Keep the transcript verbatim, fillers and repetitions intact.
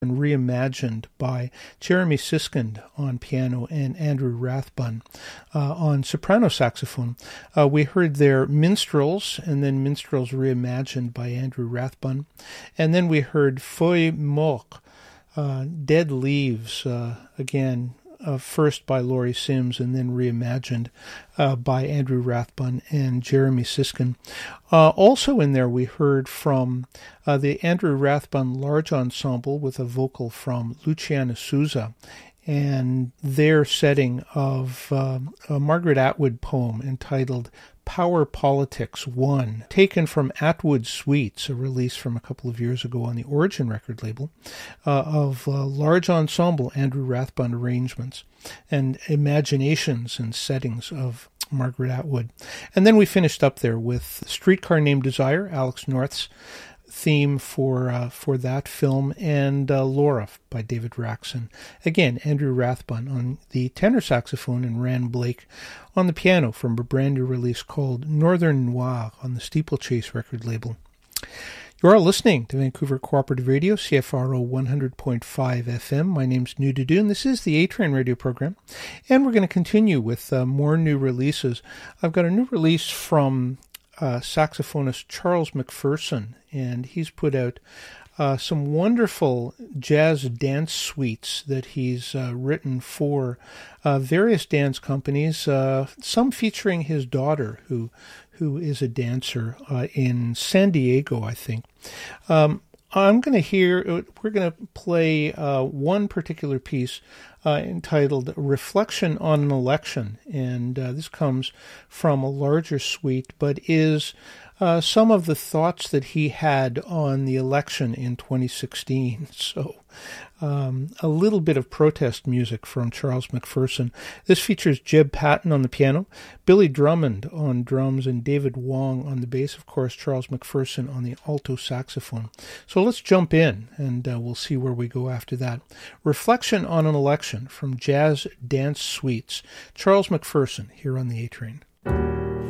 and reimagined by Jeremy Siskind on piano and Andrew Rathbun uh, on soprano saxophone. Uh, we heard their Minstrels, and then Minstrels reimagined by Andrew Rathbun. And then we heard Feuilles Mortes, uh, Dead Leaves, uh, again, Uh, first by Laurie Sims and then reimagined uh, by Andrew Rathbun and Jeremy Siskind. Uh, also in there we heard from uh, the Andrew Rathbun Large Ensemble with a vocal from Luciana Souza and their setting of uh, a Margaret Atwood poem entitled Power Politics one, taken from Atwood Suites, a release from a couple of years ago on the Origin record label, uh, of uh, large ensemble Andrew Rathbun arrangements and imaginations and settings of Margaret Atwood. And then we finished up there with Streetcar Named Desire, Alex North's theme for uh, for that film, and uh, Laura by David Raxon. Again, Andrew Rathbun on the tenor saxophone and Rand Blake on the piano from a brand new release called Northern Noir on the Steeplechase record label. You are listening to Vancouver Cooperative Radio, C F R O one hundred point five F M. My name's New Dudu, and this is the A-Train radio program. And we're going to continue with uh, more new releases. I've got a new release from uh, saxophonist Charles McPherson, and he's put out uh, some wonderful jazz dance suites that he's uh, written for uh, various dance companies, uh, some featuring his daughter, who who is a dancer uh, in San Diego, I think. Um, I'm going to hear, we're going to play uh, one particular piece uh, entitled Reflection on an Election, and uh, this comes from a larger suite, but is uh, some of the thoughts that he had on the election in twenty sixteen. So um, a little bit of protest music from Charles McPherson. This features Jeb Patton on the piano, Billy Drummond on drums, and David Wong on the bass. Of course, Charles McPherson on the alto saxophone. So let's jump in, and uh, we'll see where we go after that. Reflection on an Election from Jazz Dance Suites. Charles McPherson here on the A-Train.